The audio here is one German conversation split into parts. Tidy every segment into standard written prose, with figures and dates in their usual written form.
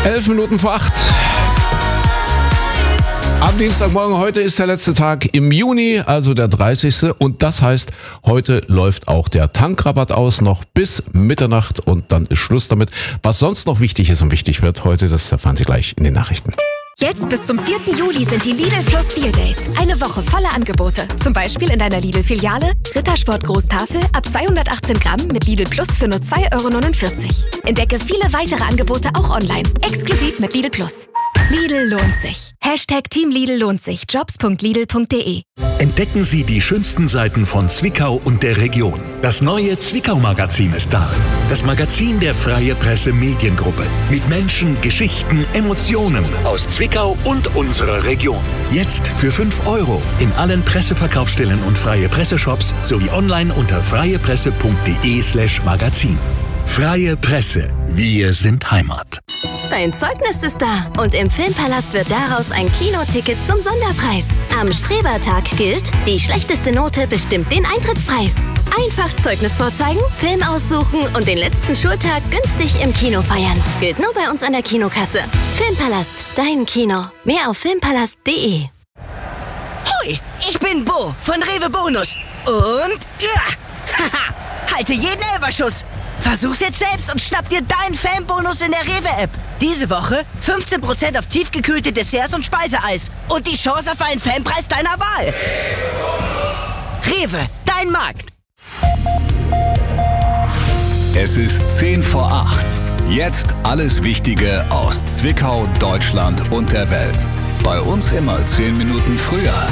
11 Minuten vor 8. Am Dienstagmorgen, heute ist der letzte Tag im Juni, also der 30. Und das heißt, heute läuft auch der Tankrabatt aus, noch bis Mitternacht und dann ist Schluss damit. Was sonst noch wichtig ist und wichtig wird heute, das erfahren Sie gleich in den Nachrichten. Jetzt bis zum 4. Juli sind die Lidl Plus Deal Days. Eine Woche voller Angebote. Zum Beispiel in deiner Lidl-Filiale Rittersport Großtafel ab 218 Gramm mit Lidl Plus für nur 2,49 €. Entdecke viele weitere Angebote auch online. Exklusiv mit Lidl Plus. Lidl lohnt sich. Team Lidl lohnt sich. Jobs.lidl.de. Entdecken Sie die schönsten Seiten von Zwickau und der Region. Das neue Zwickau-Magazin ist da. Das Magazin der Freie Presse Mediengruppe. Mit Menschen, Geschichten, Emotionen aus Zwickau und unserer Region. Jetzt für 5 € in allen Presseverkaufsstellen und Freie Presse-Shops sowie online unter freiepresse.de/magazin. Freie Presse. Wir sind Heimat. Dein Zeugnis ist da und im Filmpalast wird daraus ein Kinoticket zum Sonderpreis. Am Strebertag gilt, die schlechteste Note bestimmt den Eintrittspreis. Einfach Zeugnis vorzeigen, Film aussuchen und den letzten Schultag günstig im Kino feiern. Gilt nur bei uns an der Kinokasse. Filmpalast, dein Kino. Mehr auf filmpalast.de. Hoi, ich bin Bo von Rewe Bonus. Und halte jeden Elferschuss. Versuch's jetzt selbst und schnapp dir deinen Fanbonus in der Rewe-App. Diese Woche 15% auf tiefgekühlte Desserts und Speiseeis. Und die Chance auf einen Fanpreis deiner Wahl. Rewe, dein Markt. Es ist 10 vor 8. Jetzt alles Wichtige aus Zwickau, Deutschland und der Welt. Bei uns immer 10 Minuten früher.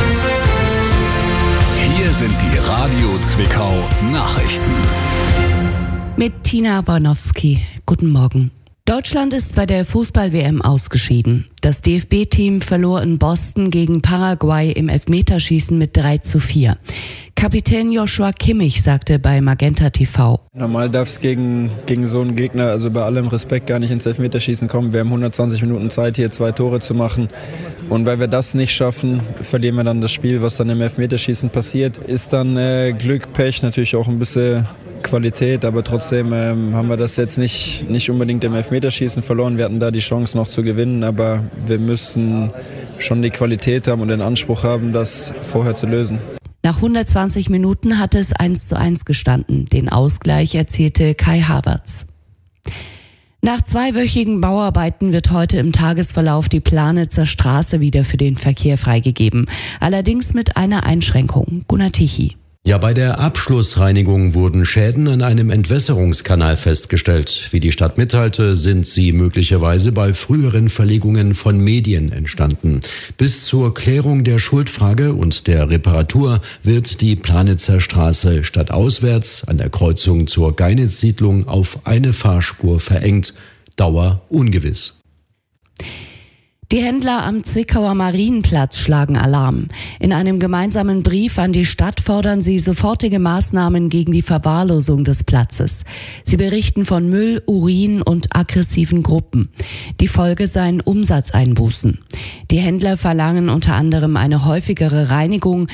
Hier sind die Radio Zwickau Nachrichten. Mit Tina Bornowski. Guten Morgen. Deutschland ist bei der Fußball-WM ausgeschieden. Das DFB-Team verlor in Boston gegen Paraguay im Elfmeterschießen mit 3:4. Kapitän Joshua Kimmich sagte bei Magenta TV: Normal darf es gegen so einen Gegner, also bei allem Respekt, gar nicht ins Elfmeterschießen kommen. Wir haben 120 Minuten Zeit, hier 2 Tore zu machen. Und weil wir das nicht schaffen, verlieren wir dann das Spiel. Was dann im Elfmeterschießen passiert, ist dann Glück, Pech, natürlich auch ein bisschen Qualität, aber trotzdem haben wir das jetzt nicht unbedingt im Elfmeterschießen verloren. Wir hatten da die Chance noch zu gewinnen, aber wir müssen schon die Qualität haben und den Anspruch haben, das vorher zu lösen. Nach 120 Minuten hatte es 1:1 gestanden. Den Ausgleich erzielte Kai Havertz. Nach 2-wöchigen Bauarbeiten wird heute im Tagesverlauf die Planitzer Straße wieder für den Verkehr freigegeben. Allerdings mit einer Einschränkung. Gunnar Tichy. Ja, bei der Abschlussreinigung wurden Schäden an einem Entwässerungskanal festgestellt. Wie die Stadt mitteilte, sind sie möglicherweise bei früheren Verlegungen von Medien entstanden. Bis zur Klärung der Schuldfrage und der Reparatur wird die Planitzer Straße stadtauswärts an der Kreuzung zur Geinitz-Siedlung auf eine Fahrspur verengt. Dauer ungewiss. Die Händler am Zwickauer Marienplatz schlagen Alarm. In einem gemeinsamen Brief an die Stadt fordern sie sofortige Maßnahmen gegen die Verwahrlosung des Platzes. Sie berichten von Müll, Urin und aggressiven Gruppen. Die Folge seien Umsatzeinbußen. Die Händler verlangen unter anderem eine häufigere Reinigung,